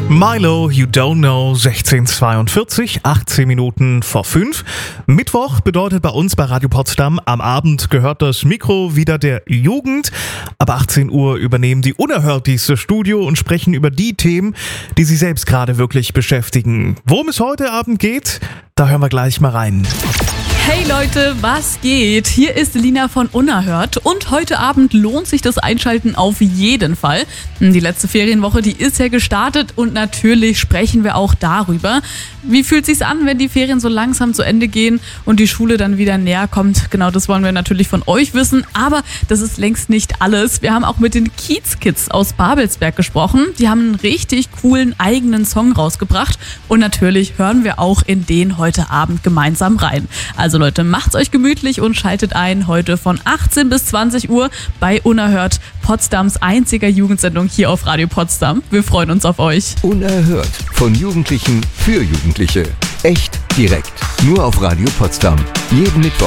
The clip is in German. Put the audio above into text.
Milo, You Don't Know, 16:42, 18 Minuten vor 5. Mittwoch bedeutet bei uns bei Radio Potsdam, am Abend gehört das Mikro wieder der Jugend. Ab 18 Uhr übernehmen die Unerhörtis das Studio und sprechen über die Themen, die sie selbst gerade wirklich beschäftigen. Worum es heute Abend geht, da hören wir gleich mal rein. Hey Leute, was geht? Hier ist Lina von Unerhört und heute Abend lohnt sich das Einschalten auf jeden Fall. Die letzte Ferienwoche, die ist ja gestartet und natürlich sprechen wir auch darüber. Wie fühlt sich's an, wenn die Ferien so langsam zu Ende gehen und die Schule dann wieder näher kommt? Genau, das wollen wir natürlich von euch wissen, aber das ist längst nicht alles. Wir haben auch mit den Kiez-Kids aus Babelsberg gesprochen. Die haben einen richtig coolen eigenen Song rausgebracht und natürlich hören wir auch in den heute Abend gemeinsam rein. Also Leute, macht's euch gemütlich und schaltet ein heute von 18 bis 20 Uhr bei Unerhört, Potsdams einziger Jugendsendung hier auf Radio Potsdam. Wir freuen uns auf euch. Unerhört, von Jugendlichen für Jugendliche. Echt direkt. Nur auf Radio Potsdam. Jeden Mittwoch